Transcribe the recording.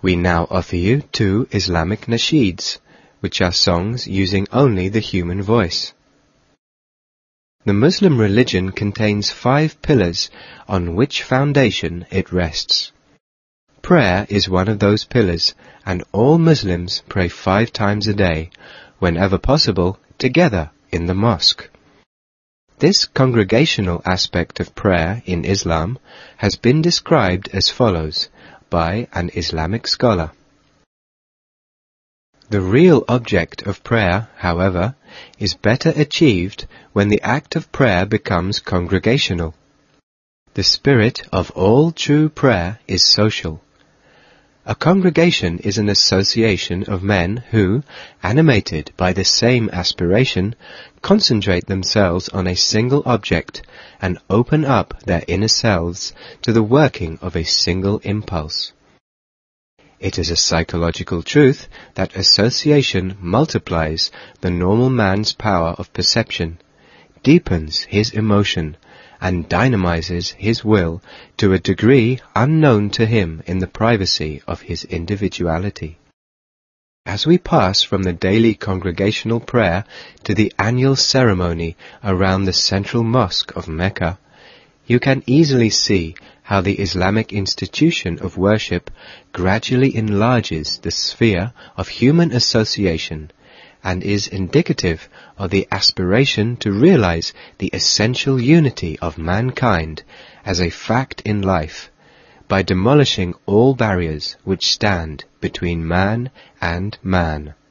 We now offer you 2 Islamic nasheeds, which are songs using only the human voice. The Muslim religion contains 5 pillars on which foundation it rests. Prayer is one of those pillars, and all Muslims pray 5 times a day, whenever possible, together in the mosque. This congregational aspect of prayer in Islam has been described as follows by an Islamic scholar. The real object of prayer, however, is better achieved when the act of prayer becomes congregational. The spirit of all true prayer is social. A congregation is an association of men who, animated by the same aspiration, concentrate themselves on a single object and open up their inner selves to the working of a single impulse. It is a psychological truth that association multiplies the normal man's power of perception, deepens his emotion, and dynamizes his will to a degree unknown to him in the privacy of his individuality. As we pass from the daily congregational prayer to the annual ceremony around the central mosque of Mecca, you can easily see how the Islamic institution of worship gradually enlarges the sphere of human association and is indicative of the aspiration to realize the essential unity of mankind as a fact in life by demolishing all barriers which stand between man and man.